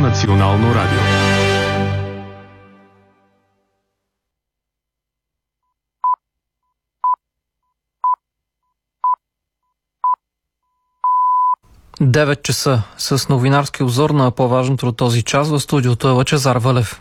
национално радио. Девет часа с новинарски обзор на по-важното от този час. В студиото е Лъчезар Вълев.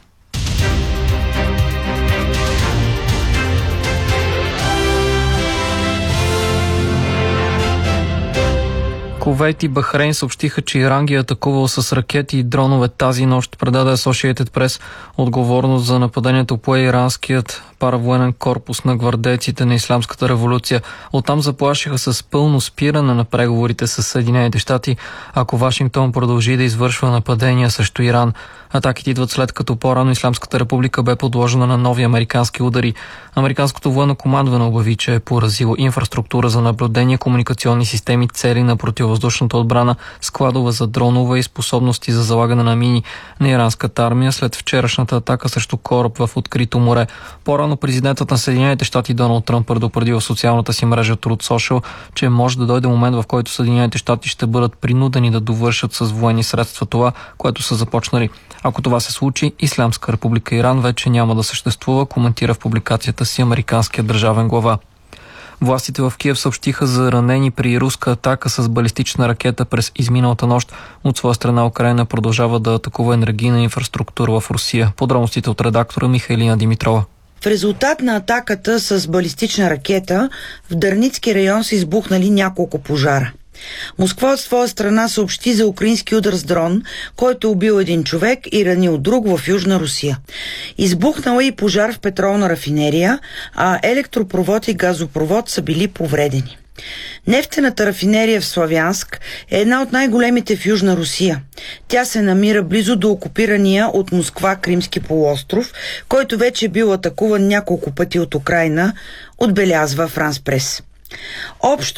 Кувейт и Бахрейн съобщиха, че Иран ги е атакувал с ракети и дронове тази нощ. Предаде Associated Press. Отговорност за нападението пое иранският паравоенен корпус на гвардейците на Ислямската революция. Оттам заплашиха с пълно спиране на преговорите с Съединените щати, ако Вашингтон продължи да извършва нападения срещу Иран. Атаките идват след като по-рано Ислямската република бе подложена на нови американски удари. Американското военно командване обяви, че е поразило инфраструктура за наблюдение, комуникационни системи, цели на противовъздушната отбрана, складове за дронове и способности за залагане на мини на иранската армия след вчерашната атака срещу кораб в открито море. По-рано президентът на Съединените щати Доналд Тръмп предупреди в социалната си мрежа Truth Social, че може да дойде момент, в който Съединените щати ще бъдат принудени да довършат с военни средства това, което са започнали. Ако това се случи, Ислямска република Иран вече няма да съществува, коментира в публикацията си американският държавен глава. Властите в Киев съобщиха за ранени при руска атака с балистична ракета през изминалата нощ. От своя страна Украйна продължава да атакува енергийна инфраструктура в Русия. Подробностите от редактора Михайлина Димитрова. В резултат на атаката с балистична ракета в Дарницки район са избухнали няколко пожара. Москва от своя страна съобщи за украински удар с дрон, който убил един човек и ранил друг в Южна Русия. Избухнала и пожар в петролна рафинерия, а електропровод и газопровод са били повредени. Нефтената рафинерия в Славянск е една от най-големите в Южна Русия. Тя се намира близо до окупирания от Москва Кримски полуостров, който вече е бил атакуван няколко пъти от Украйна, отбелязва Франс Прес. Общо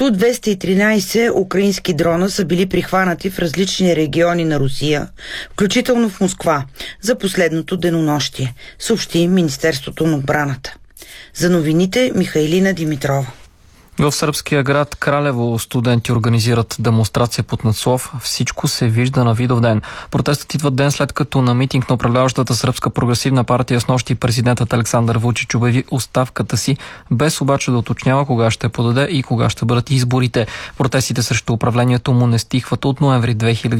213 украински дрона са били прихванати в различни региони на Русия, включително в Москва, за последното денонощие, съобщи Министерството на отбраната. За новините Михайлина Димитрова. В сръбския град Кралево студенти организират демонстрация под надслов "Всичко се вижда на Видовден". Протестът идва ден след като на митинг на управляващата сръбска прогресивна партия снощи президентът Александър Вучич обяви оставката си, без обаче да уточнява кога ще подаде и кога ще бъдат изборите. Протестите срещу управлението му не стихват от ноември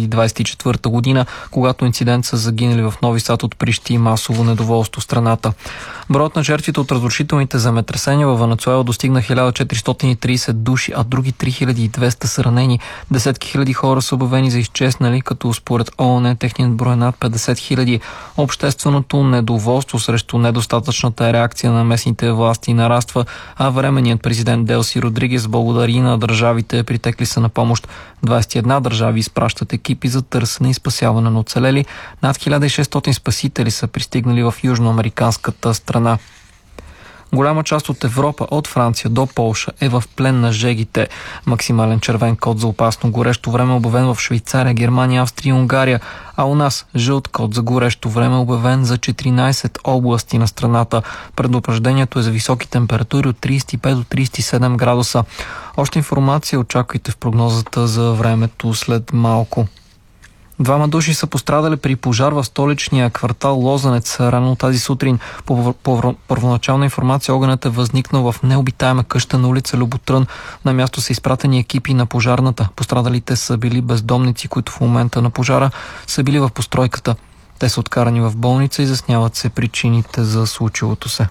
2024 година, когато инцидент са загинали в Нови Сад от прищи и масово недоволство страната. Броят на жертвите от разрушителните земетресения във Венецуела достигна 1430 души, а други 3200 са ранени. Десетки хиляди хора са обявени за изчезнали, като според ООН техният брой е над 50 хиляди. Общественото недоволство срещу недостатъчната реакция на местните власти нараства, а временният президент Делси Родригес благодари на държавите, притекли са на помощ. 21 държави изпращат екипи за търсене и спасяване на оцелели. Над 1600 спасители са пристигнали в южноамериканската страна. Голяма част от Европа, от Франция до Полша, е в плен на жегите. Максимален червен код за опасно горещо време е обявен в Швейцария, Германия, Австрия и Унгария, а у нас жълт код за горещо време е обявен за 14 области на страната. Предупреждението е за високи температури от 35 до 37 градуса. Още информация очаквайте в прогнозата за времето след малко. 2 души са пострадали при пожар в столичния квартал Лозенец рано тази сутрин. По първоначална информация огънят е възникнал в необитаема къща на улица Люботрън. На място са изпратени екипи на пожарната. Пострадалите са били бездомници, които в момента на пожара са били в постройката. Те са откарани в болница и изясняват се причините за случилото се.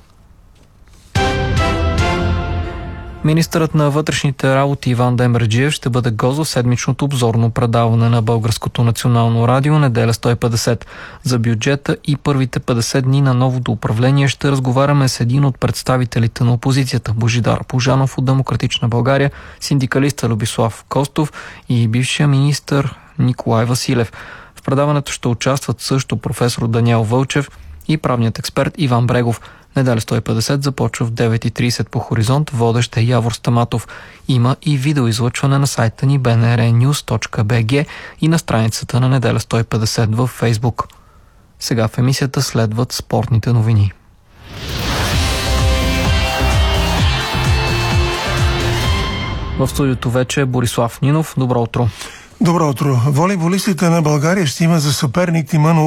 Министърът на вътрешните работи Иван Демерджиев ще бъде гост в седмичното обзорно предаване на Българското национално радио неделя 150. За бюджета и първите 50 дни на новото управление ще разговаряме с един от представителите на опозицията Божидар Божанов от Демократична България, синдикалиста Любислав Костов и бившия министър Николай Василев. В предаването ще участват също професор Даниел Вълчев и правният експерт Иван Брегов. Неделя 150 започва в 9:30 по Хоризонт, водещ е Явор Стаматов. Има и видеоизлъчване на сайта ни bnrnews.bg и на страницата на Неделя 150 във Фейсбук. Сега в емисията следват спортните новини. В студиото вече е Борислав Нинов. Добро утро. Добро утро. Волейболистите на България ще има за съперник тима на